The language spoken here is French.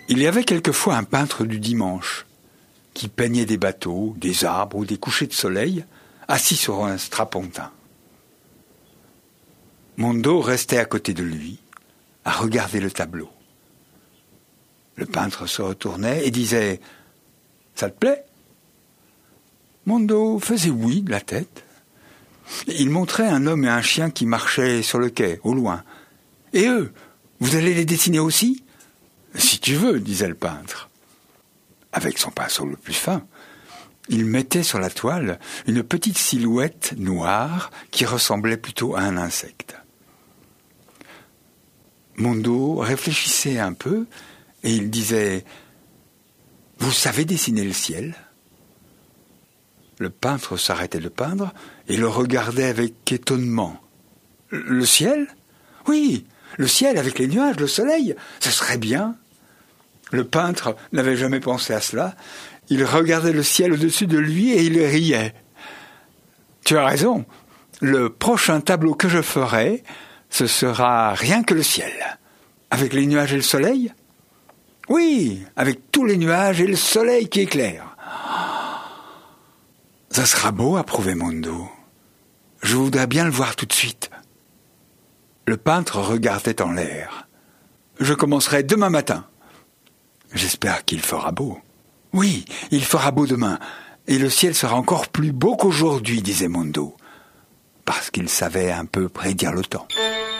Il y avait quelquefois un peintre du dimanche qui peignait des bateaux, des arbres ou des couchers de soleil, assis sur un strapontin. Mondo restait à côté de lui, à regarder le tableau. Le peintre se retournait et disait « Ça te plaît ?» Mondo faisait oui de la tête. Il montrait un homme et un chien qui marchaient sur le quai, au loin. « Et eux, vous allez les dessiner aussi ?»« Si tu veux, » disait le peintre. Avec son pinceau le plus fin, il mettait sur la toile une petite silhouette noire qui ressemblait plutôt à un insecte. Mondo réfléchissait un peu et il disait « Vous savez dessiner le ciel ?» Le peintre s'arrêtait de peindre et le regardait avec étonnement. « Le ciel ? Oui, le ciel avec les nuages, le soleil, ce serait bien. » Le peintre n'avait jamais pensé à cela. Il regardait le ciel au-dessus de lui et il riait. « Tu as raison, le prochain tableau que je ferai, ce sera rien que le ciel. Avec les nuages et le soleil ? Oui, avec tous les nuages et le soleil qui éclaire. » « Ça sera beau, approuvait Mondo. Je voudrais bien le voir tout de suite. » Le peintre regardait en l'air. « Je commencerai demain matin. » « J'espère qu'il fera beau. »« Oui, il fera beau demain, et le ciel sera encore plus beau qu'aujourd'hui, disait Mondo, parce qu'il savait un peu prédire le temps.